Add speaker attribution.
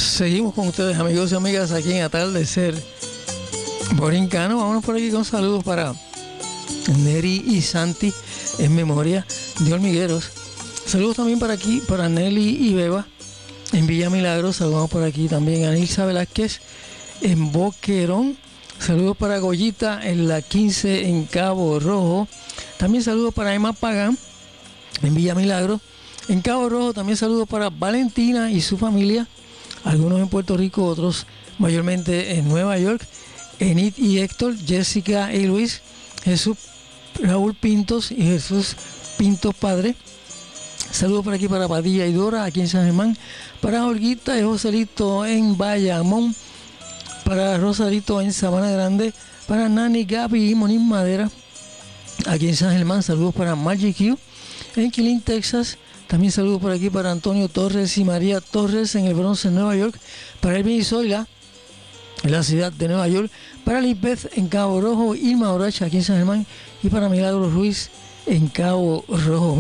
Speaker 1: Seguimos con ustedes, amigos y amigas, aquí en Atardecer Borincano. Vámonos por aquí con saludos para Neri y Santi en memoria de Hormigueros. Saludos también para aquí, para Nelly y Beba en Villa Milagros. Saludamos por aquí también a Nilsa Velázquez en Boquerón. Saludos para Goyita en la 15 en Cabo Rojo. También saludos para Emma Pagán en Villa Milagros. En Cabo Rojo también saludos para Valentina y su familia. Algunos en Puerto Rico, otros mayormente en Nueva York. Enid y Héctor, Jessica y Luis, Jesús, Raúl Pintos y Jesús Pintos Padre. Saludos por aquí para Padilla y Dora aquí en San Germán. Para Olguita y Joselito en Bayamón. Para Rosarito en Sabana Grande. Para Nani, Gaby y Moniz Madera aquí en San Germán. Saludos para Magic Q en Killeen, Texas. También saludos por aquí para Antonio Torres y María Torres en el Bronx, en Nueva York. Para Elvin y Zoila en la ciudad de Nueva York. Para Lisbeth en Cabo Rojo. Irma Oracha aquí en San Germán. Y para Milagros Ruiz en Cabo Rojo.